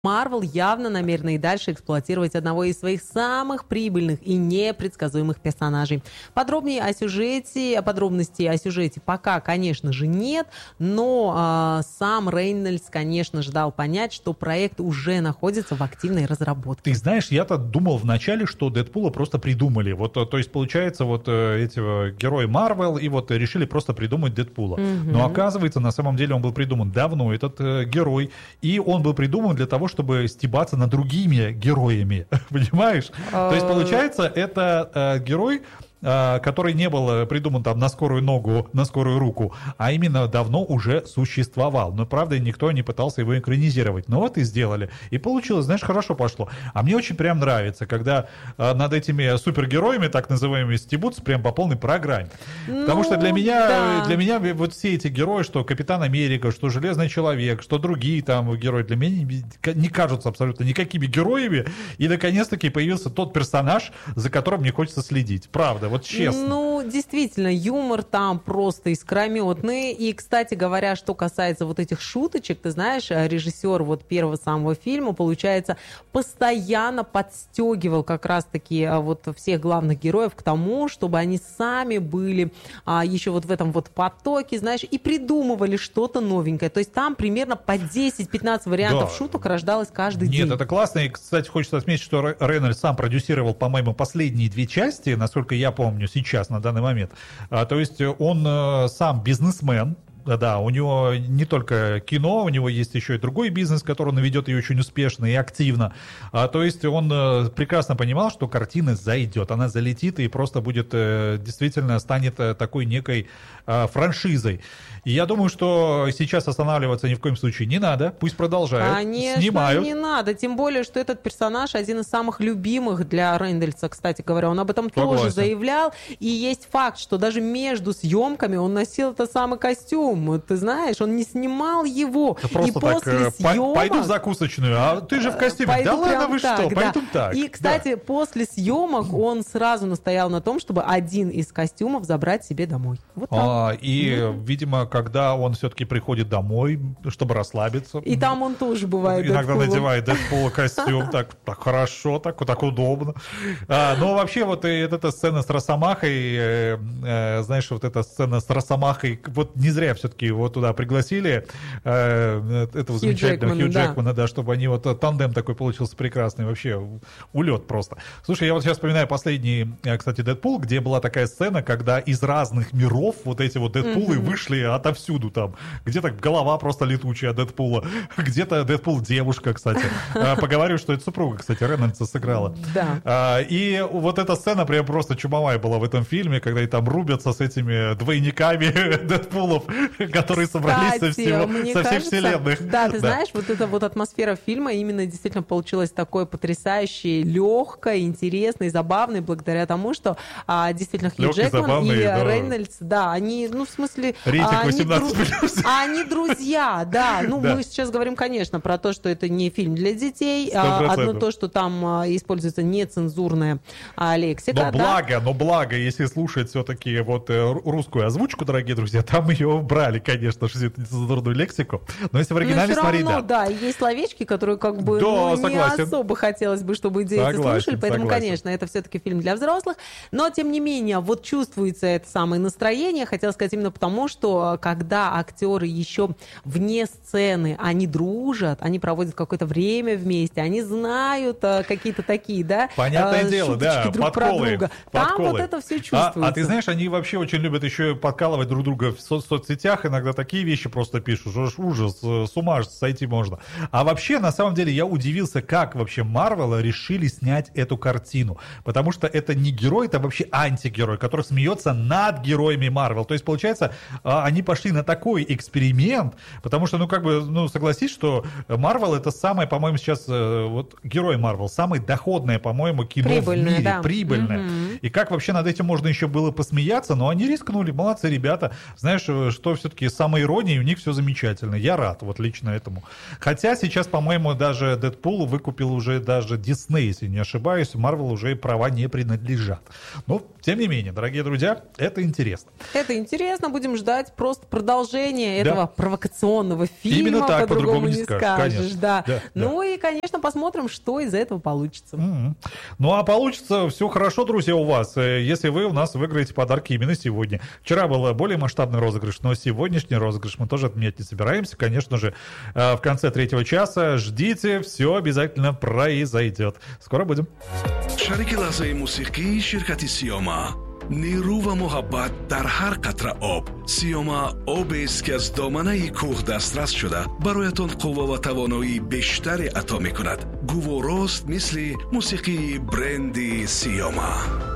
Марвел явно намерена и дальше эксплуатировать одного из своих самых прибыльных и непредсказуемых персонажей. Подробностей о сюжете пока, конечно же, нет, но сам Рейнольдс, конечно, ждал понять, что проект уже находится в активной разработке. Ты знаешь, я-то думал вначале, что Дэдпула просто придумали. Вот, то есть, получается, вот эти герои Марвел и вот решили просто придумать Дэдпула. Но оказывается, на самом деле он был придуман давно, этот герой, и он был придуман для того, чтобы стебаться над другими героями, понимаешь? То есть, получается, это герой, который не был придуман там на скорую ногу, на скорую руку, а именно давно уже существовал. Но, правда, никто не пытался его экранизировать. Но вот и сделали. И получилось, знаешь, хорошо пошло. А мне очень прям нравится, когда над этими супергероями, так называемыми, стебутся прям по полной программе. Потому что для меня вот все эти герои, что Капитан Америка, что Железный Человек, что другие там герои, для меня не кажутся абсолютно никакими героями. И, наконец-таки, появился тот персонаж, за которым мне хочется следить. Правда. Вот честно. Ну, действительно, юмор там просто искрометный. И, кстати говоря, что касается вот этих шуточек, ты знаешь, режиссер вот первого самого фильма, получается, постоянно подстегивал как раз-таки вот всех главных героев к тому, чтобы они сами были еще вот в этом вот потоке, знаешь, и придумывали что-то новенькое. То есть там примерно по 10-15 вариантов шуток рождалось каждый день. Нет, это классно. И, кстати, хочется отметить, что Рейнольдс сам продюсировал, по-моему, последние 2 части, насколько я помню сейчас, на данный момент. То есть он сам бизнесмен. Да, у него не только кино, у него есть еще и другой бизнес, который он ведет и очень успешно, и активно. То есть он прекрасно понимал, что картина зайдет, она залетит и просто будет, действительно станет такой некой франшизой. И я думаю, что сейчас останавливаться ни в коем случае не надо, пусть продолжают, конечно, снимают. Не надо, тем более, что этот персонаж один из самых любимых для Рейнольдса, кстати говоря, он об этом тоже заявлял, и есть факт, что даже между съемками он носил этот самый костюм. Ты знаешь, он не снимал его. Да просто и после съемок... Пойду в закусочную, а ты же в костюме. Да ладно, вы что, пойдем так. И, кстати, после съемок он сразу настоял на том, чтобы один из костюмов забрать себе домой. Вот так. Видимо, когда он все-таки приходит домой, чтобы расслабиться. И там он тоже бывает иногда надевает Дэдпула костюм, так хорошо, так удобно. Но вообще вот эта сцена с Росомахой, знаешь, вот эта сцена с Росомахой, вот не зря все-таки его туда пригласили, этого замечательного Хью Джекмана, да, чтобы они вот тандем такой получился прекрасный, вообще улет просто. Слушай, я вот сейчас вспоминаю последний, кстати, Дэдпул, где была такая сцена, когда из разных миров вот эти вот Дэдпулы вышли отовсюду там. Где-то голова просто летучая Дэдпула, где-то Дэдпул девушка, кстати. Поговорю, что это супруга, кстати, Рейнольдса сыграла. Да. И вот эта сцена прям просто чумовая была в этом фильме, когда они там рубятся с этими двойниками Дэдпулов, которые собрались со всех вселенных. Да, ты знаешь, вот эта вот атмосфера фильма именно действительно получилась такой потрясающей, легкой, интересной, забавной, благодаря тому, что действительно Хью Джекман и Рейнольдс, да, они, ну, в смысле... Рейтинг 18+. Они друзья, да. Ну, мы сейчас говорим, конечно, про то, что это не фильм для детей. 100%. Одно то, что там используется нецензурная лексика. Но благо, если слушать все-таки вот русскую озвучку, дорогие друзья, там ее брали, конечно, всю эту нецензурную лексику. Но если в оригинале смотреть, да, есть словечки, которые как бы не особо хотелось бы, чтобы дети слушали. Поэтому, конечно, это все-таки фильм для взрослых. Но, тем не менее, вот чувствуется это самое настроение. Хотела сказать именно потому, что когда актеры еще вне сцены, они дружат, они проводят какое-то время вместе, они знают какие-то такие, да, понятное дело, да, друг про друга. Там вот это все чувствуется. А ты знаешь, они вообще очень любят еще подкалывать друг друга в соцсетях, иногда такие вещи просто пишут, ужас, с ума сойти можно. А вообще, на самом деле, я удивился, как вообще Марвел решили снять эту картину, потому что это не герой, это вообще антигерой, который смеется над героями Марвел. То есть, получается, они пошли на такой эксперимент, потому что, согласись, что Марвел это самое, по-моему, сейчас, вот герой Марвел, самое доходное, по-моему, кино в мире, прибыльное. И как вообще над этим можно еще было посмеяться, но они рискнули, молодцы ребята. Знаешь, что все-таки с самоиронией у них все замечательно. Я рад вот лично этому. Хотя сейчас, по-моему, даже Дэдпул выкупил уже даже Дисней, если не ошибаюсь, Марвел уже права не принадлежат. Но, тем не менее, дорогие друзья, это интересно. Это интересно, будем ждать просто продолжения этого провокационного фильма. Именно так, по-другому не скажешь. Конечно. Да. Ну и, конечно, посмотрим, что из этого получится. Ну а получится все хорошо, друзья, у вас, если вы у нас выиграете подарки именно сегодня. Вчера был более масштабный розыгрыш, но сегодняшний розыгрыш мы тоже отменять не собираемся. Конечно же, в конце 3-го часа ждите, все обязательно произойдет. Скоро будем. شریک لحظه موسیقی شرکتی سیاما نیرو و محبت در هر قطره آب سیاما آبی است که از دامنه کوه دسترس شده برایتان قوه و توانایی بیشتری عطا می‌کند گوارا است مثل موسیقی برندی سیاما